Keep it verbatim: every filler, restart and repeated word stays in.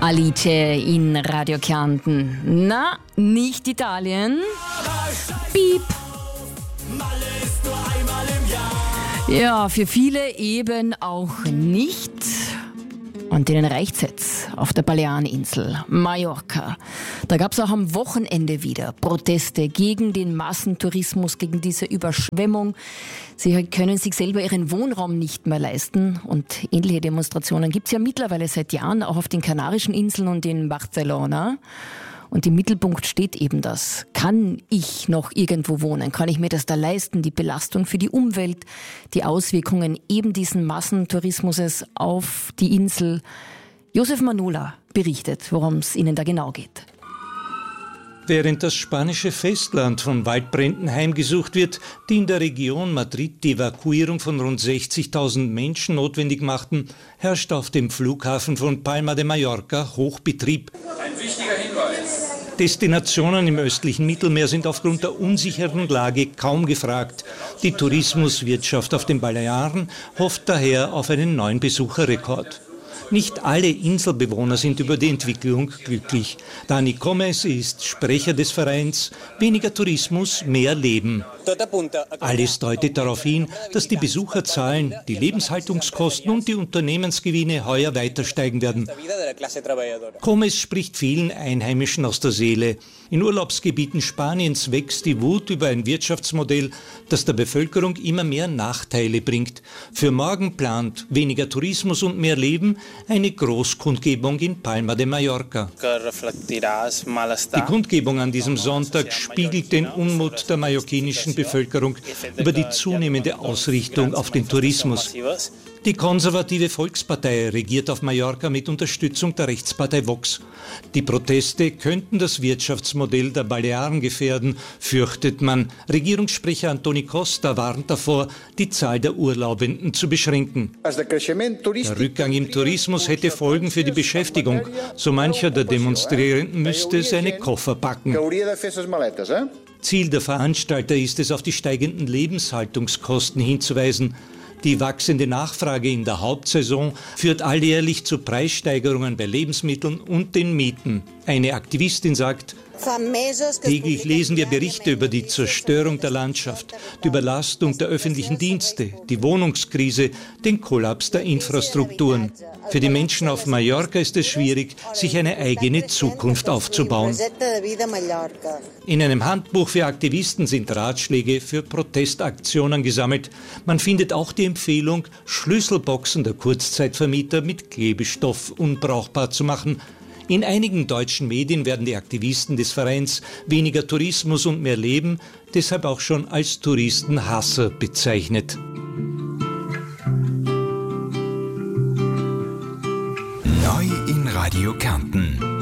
Alice in Radio Kärnten. Na, nicht Italien. Piep. Ja, für viele eben auch nicht. Und denen reicht's jetzt auf der Baleareninsel, Mallorca. Da gab's auch am Wochenende wieder Proteste gegen den Massentourismus, gegen diese Überschwemmung. Sie können sich selber ihren Wohnraum nicht mehr leisten. Und ähnliche Demonstrationen gibt's ja mittlerweile seit Jahren auch auf den Kanarischen Inseln und in Barcelona. Und im Mittelpunkt steht eben das. Kann ich noch irgendwo wohnen? Kann ich mir das da leisten? Die Belastung für die Umwelt, die Auswirkungen eben diesen Massentourismus auf die Insel. Josef Manola berichtet, worum es Ihnen da genau geht. Während das spanische Festland von Waldbränden heimgesucht wird, die in der Region Madrid die Evakuierung von rund sechzigtausend Menschen notwendig machten, herrscht auf dem Flughafen von Palma de Mallorca Hochbetrieb. Ein wichtiger Hinweis. Destinationen im östlichen Mittelmeer sind aufgrund der unsicheren Lage kaum gefragt. Die Tourismuswirtschaft auf den Balearen hofft daher auf einen neuen Besucherrekord. Nicht alle Inselbewohner sind über die Entwicklung glücklich. Dani Gomez ist Sprecher des Vereins Weniger Tourismus, mehr Leben. Alles deutet darauf hin, dass die Besucherzahlen, die Lebenshaltungskosten und die Unternehmensgewinne heuer weiter steigen werden. Gomez spricht vielen Einheimischen aus der Seele. In Urlaubsgebieten Spaniens wächst die Wut über ein Wirtschaftsmodell, das der Bevölkerung immer mehr Nachteile bringt. Für morgen plant Weniger Tourismus und mehr Leben eine Großkundgebung in Palma de Mallorca. Die Kundgebung an diesem Sonntag spiegelt den Unmut der mallorquinischen Bevölkerung über die zunehmende Ausrichtung auf den Tourismus. Die konservative Volkspartei regiert auf Mallorca mit Unterstützung der Rechtspartei Vox. Die Proteste könnten das Wirtschaftsmodell der Balearen gefährden, fürchtet man. Regierungssprecher Antoni Costa warnt davor, die Zahl der Urlaubenden zu beschränken. Der Rückgang im Tourismus hätte Folgen für die Beschäftigung. So mancher der Demonstrierenden müsste seine Koffer packen. Ziel der Veranstalter ist es, auf die steigenden Lebenshaltungskosten hinzuweisen. Die wachsende Nachfrage in der Hauptsaison führt alljährlich zu Preissteigerungen bei Lebensmitteln und den Mieten. Eine Aktivistin sagt, täglich lesen wir Berichte über die Zerstörung der Landschaft, die Überlastung der öffentlichen Dienste, die Wohnungskrise, den Kollaps der Infrastrukturen. Für die Menschen auf Mallorca ist es schwierig, sich eine eigene Zukunft aufzubauen. In einem Handbuch für Aktivisten sind Ratschläge für Protestaktionen gesammelt. Man findet auch die Empfehlung, Schlüsselboxen der Kurzzeitvermieter mit Klebstoff unbrauchbar zu machen. In einigen deutschen Medien werden die Aktivisten des Vereins Weniger Tourismus und mehr Leben deshalb auch schon als Touristenhasser bezeichnet. Neu in Radio Kärnten.